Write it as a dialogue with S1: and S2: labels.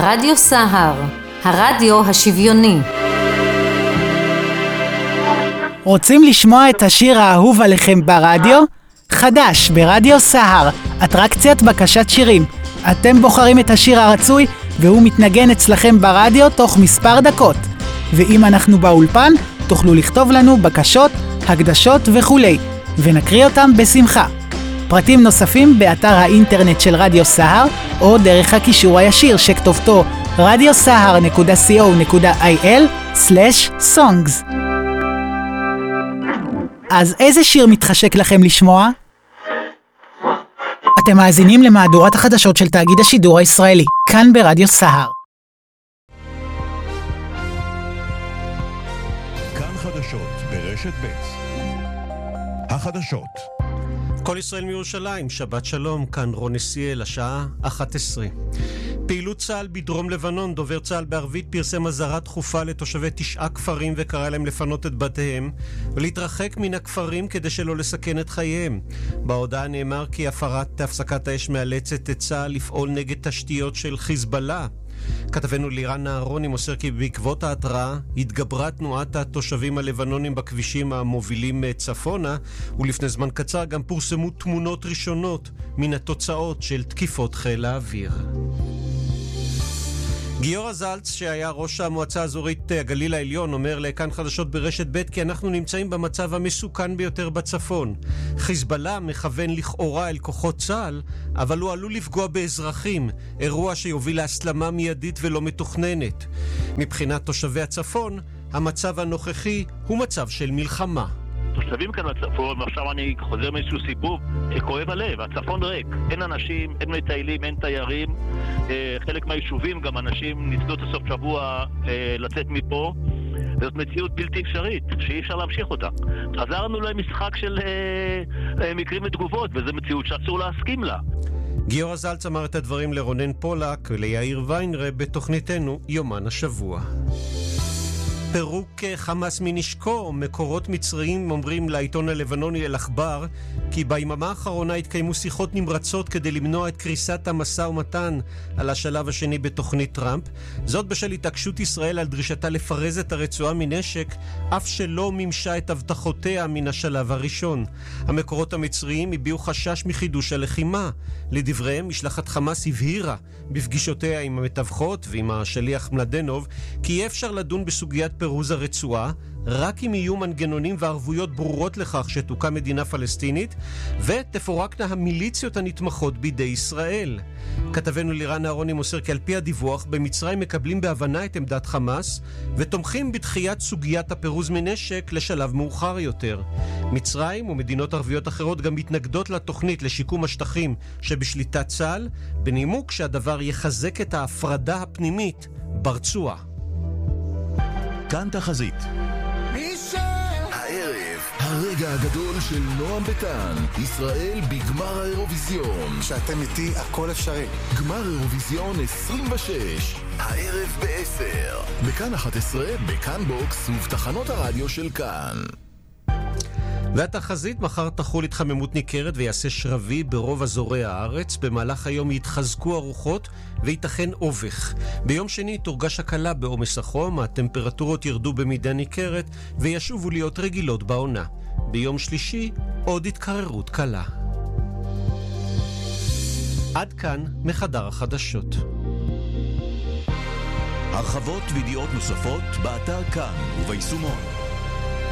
S1: רדיו סהר, הרדיו השוויוני.
S2: רוצים לשמוע את השיר האהוב עליכם ברדיו? חדש ברדיו סהר, אטרקציית בקשת שירים. אתם בוחרים את השיר הרצוי והוא מתנגן אצלכם ברדיו תוך מספר דקות. ואם אנחנו באולפן, תוכלו לכתוב לנו בקשות, הקדשות וכולי, ונקריא אותם בשמחה. פרטים נוספים באתר האינטרנט של רדיו סהר, או דרך הקישור הישיר שכתובתו radiosahar.co.il/songs. אז איזה שיר מתחשק לכם לשמוע? אתם מאזינים למהדורת החדשות של תאגיד השידור הישראלי, כאן ברדיו סהר.
S3: כאן חדשות ברשת ב'. החדשות. כל ישראל מירושלים, שבת שלום, כאן רון נסיאל, השעה 11. פעילות צה"ל בדרום לבנון, דובר צה"ל בערבית פרסם אזהרה דחופה לתושבי 9 כפרים וקרא להם לפנות את בתיהם ולהתרחק מן הכפרים כדי שלא לסכן את חייהם. בהודעה נאמר כי הפסקת האש מאלצת את צה"ל לפעול נגד תשתיות של חיזבאללה. כתבנו לירן נהרוני מוסר כי בעקבות ההתראה התגברה תנועת התושבים הלבנונים בכבישים המובילים צפונה, ולפני זמן קצר גם פורסמו תמונות ראשונות מן התוצאות של תקיפות חיל האוויר. גיורא זלץ, שהיה ראש המועצה האזורית הגליל העליון, אומר לכאן חדשות ברשת ב' כי אנחנו נמצאים במצב המסוכן ביותר בצפון. חיזבאללה מכוון לכאורה אל כוחות צה"ל, אבל הוא עלול לפגוע באזרחים, אירוע שיוביל להסלמה מיידית ולא מתוכננת. מבחינת תושבי הצפון, המצב הנוכחי הוא מצב של מלחמה.
S4: תושבים כאן בצפון, ועכשיו אני חוזר מאיזשהו סיבוב שכואב הלב, הצפון ריק, אין אנשים, אין מטיילים, אין תיירים, חלק מהיישובים גם אנשים ניסו את הסוף שבוע לצאת מפה, וזאת מציאות בלתי אפשרית, שאי אפשר להמשיך אותה. חזרנו למשחק של מקרים ותגובות, וזו מציאות שאסור להסכים לה.
S3: גיורא זלץ אמר את הדברים לרונן פולק וליאיר ויינרה בתוכניתנו יומן השבוע. פירוק חמאס מנשקו, מקורות מצריים אומרים לעיתון הלבנוני אל-אחבר כי ביממה האחרונה התקיימו שיחות נמרצות כדי למנוע את קריסת המשא ומתן על השלב השני בתוכנית טראמפ. זאת בשל התעקשות ישראל על דרישתה לפרז את הרצועה מנשק, אף שלא מימשה את הבטחותיה מן השלב הראשון. המקורות המצריים הביעו חשש מחידוש הלחימה. לדבריהם, משלחת חמאס הבהירה בפגישותיה עם המתווכות ועם השליח מלדנוב כי אי אפשר לדון בסוגיית פירוז הרצועה רק אם יהיו מנגנונים וערבויות ברורות לכך שתוקם מדינה פלסטינית ותפורקנה המיליציות הנתמכות בידי ישראל. כתבנו לירן נהרוני מוסר כי על פי הדיווח במצרים מקבלים בהבנה את עמדת חמאס ותומכים בדחיית סוגיית הפירוז מנשק לשלב מאוחר יותר. מצרים ומדינות ערביות אחרות גם מתנגדות לתוכנית לשיקום השטחים שבשליטת צה"ל, בנימוק שהדבר יחזק את ההפרדה הפנימית ברצועה.
S5: כאן תחזית. הערב, הרגע הגדול של נועם ביטן, ישראל בגמר האירוויזיון.
S6: כשאתם איתי הכל אפשרי.
S5: גמר אירוויזיון 26, הערב ב-10. בכאן 11, בכאן בוקס ובתחנות הרדיו של כאן.
S3: והתחזית, מחר תחול התחממות ניכרת ויעשה שרבי ברוב אזורי הארץ. במהלך היום יתחזקו הרוחות ויתכן אובך. ביום שני תורגש הקלה בעומס החום, הטמפרטורות ירדו במידה ניכרת וישובו להיות רגילות בעונה. ביום שלישי עוד התקררות קלה. עד כאן מחדר החדשות.
S5: הרחבות וידיעות נוספות באתר כאן וביישומון.